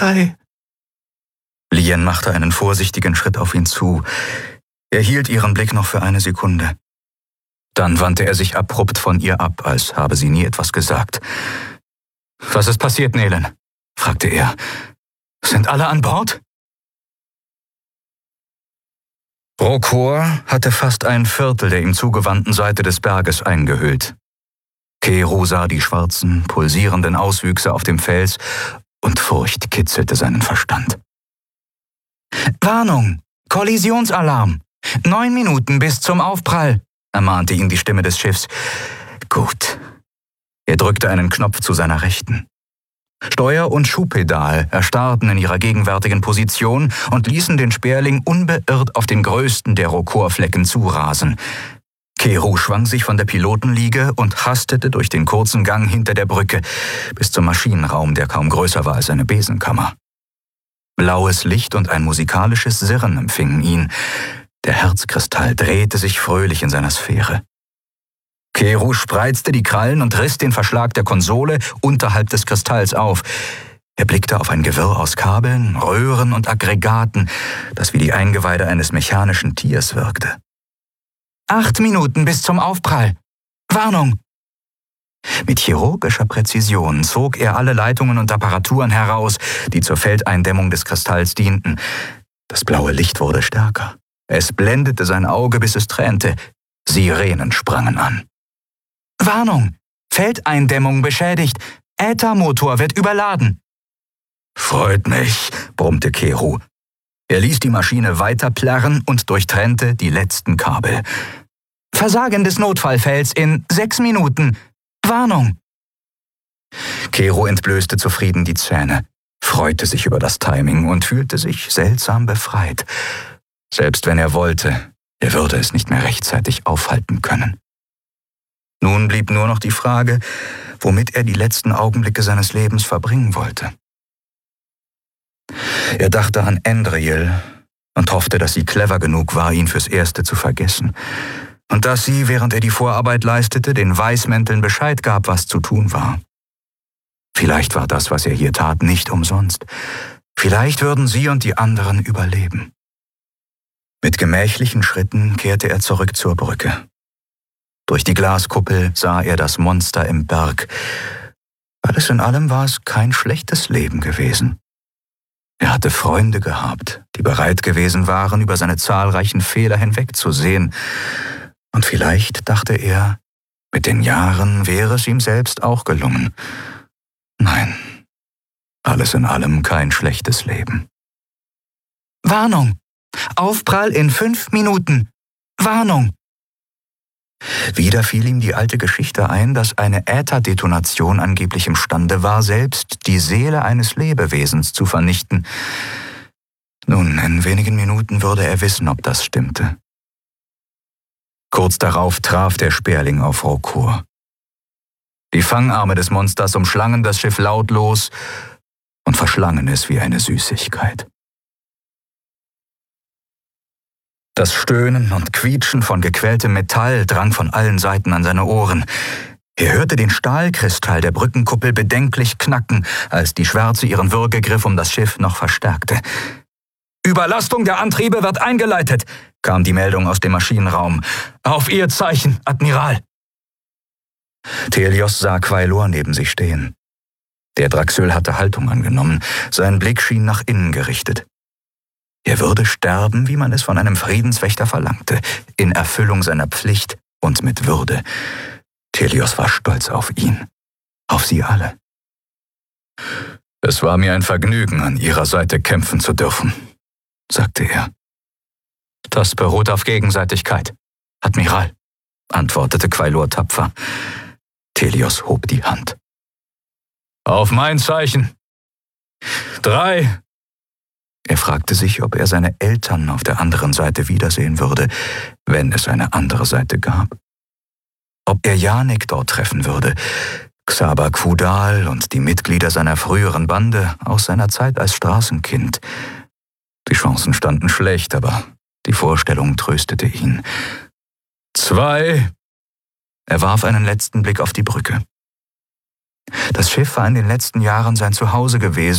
Ei. Lien machte einen vorsichtigen Schritt auf ihn zu. Er hielt ihren Blick noch für eine Sekunde. Dann wandte er sich abrupt von ihr ab, als habe sie nie etwas gesagt. »Was ist passiert, Nelen?« fragte er. »Sind alle an Bord?« Rocor hatte fast ein Viertel der ihm zugewandten Seite des Berges eingehüllt. Kero sah die schwarzen, pulsierenden Auswüchse auf dem Fels und Furcht kitzelte seinen Verstand. »Warnung! Kollisionsalarm! 9 Minuten bis zum Aufprall«, ermahnte ihn die Stimme des Schiffs. »Gut.« Er drückte einen Knopf zu seiner Rechten. Steuer- und Schubpedal erstarrten in ihrer gegenwärtigen Position und ließen den Sperling unbeirrt auf den größten der Rocor-Flecken zurasen. Kero schwang sich von der Pilotenliege und hastete durch den kurzen Gang hinter der Brücke bis zum Maschinenraum, der kaum größer war als eine Besenkammer. Blaues Licht und ein musikalisches Sirren empfingen ihn. Der Herzkristall drehte sich fröhlich in seiner Sphäre. Kero spreizte die Krallen und riss den Verschlag der Konsole unterhalb des Kristalls auf. Er blickte auf ein Gewirr aus Kabeln, Röhren und Aggregaten, das wie die Eingeweide eines mechanischen Tiers wirkte. 8 Minuten bis zum Aufprall. Warnung! Mit chirurgischer Präzision zog er alle Leitungen und Apparaturen heraus, die zur Feldeindämmung des Kristalls dienten. Das blaue Licht wurde stärker. Es blendete sein Auge, bis es tränte. Sirenen sprangen an. Warnung! Feldeindämmung beschädigt. Äthermotor wird überladen. »Freut mich«, brummte Kero. Er ließ die Maschine weiter plärren und durchtrennte die letzten Kabel. »Versagen des Notfallfelds in 6 Minuten. Warnung!« Kero entblößte zufrieden die Zähne, freute sich über das Timing und fühlte sich seltsam befreit. Selbst wenn er wollte, er würde es nicht mehr rechtzeitig aufhalten können. Nun blieb nur noch die Frage, womit er die letzten Augenblicke seines Lebens verbringen wollte. Er dachte an Andriel und hoffte, dass sie clever genug war, ihn fürs Erste zu vergessen. Und dass sie, während er die Vorarbeit leistete, den Weißmänteln Bescheid gab, was zu tun war. Vielleicht war das, was er hier tat, nicht umsonst. Vielleicht würden sie und die anderen überleben. Mit gemächlichen Schritten kehrte er zurück zur Brücke. Durch die Glaskuppel sah er das Monster im Berg. Alles in allem war es kein schlechtes Leben gewesen. Er hatte Freunde gehabt, die bereit gewesen waren, über seine zahlreichen Fehler hinwegzusehen. Und vielleicht, dachte er, mit den Jahren wäre es ihm selbst auch gelungen. Nein, alles in allem kein schlechtes Leben. Warnung! Aufprall in 5 Minuten! Warnung! Wieder fiel ihm die alte Geschichte ein, dass eine Ätherdetonation angeblich imstande war, selbst die Seele eines Lebewesens zu vernichten. Nun, in wenigen Minuten würde er wissen, ob das stimmte. Kurz darauf traf der Sperling auf Rocor. Die Fangarme des Monsters umschlangen das Schiff lautlos und verschlangen es wie eine Süßigkeit. Das Stöhnen und Quietschen von gequältem Metall drang von allen Seiten an seine Ohren. Er hörte den Stahlkristall der Brückenkuppel bedenklich knacken, als die Schwärze ihren Würgegriff um das Schiff noch verstärkte. »Überlastung der Antriebe wird eingeleitet«, kam die Meldung aus dem Maschinenraum. »Auf Ihr Zeichen, Admiral!« Thelios sah Quailor neben sich stehen. Der Draxyl hatte Haltung angenommen, sein Blick schien nach innen gerichtet. Er würde sterben, wie man es von einem Friedenswächter verlangte, in Erfüllung seiner Pflicht und mit Würde. Thelios war stolz auf ihn, auf sie alle. »Es war mir ein Vergnügen, an Ihrer Seite kämpfen zu dürfen«, sagte er. »Das beruht auf Gegenseitigkeit, Admiral«, antwortete Quailor tapfer. Thelios hob die Hand. »Auf mein Zeichen! 3!« Er fragte sich, ob er seine Eltern auf der anderen Seite wiedersehen würde, wenn es eine andere Seite gab. Ob er Janek dort treffen würde, Xaber Quudal und die Mitglieder seiner früheren Bande aus seiner Zeit als Straßenkind. Die Chancen standen schlecht, aber die Vorstellung tröstete ihn. 2! Er warf einen letzten Blick auf die Brücke. Das Schiff war in den letzten Jahren sein Zuhause gewesen,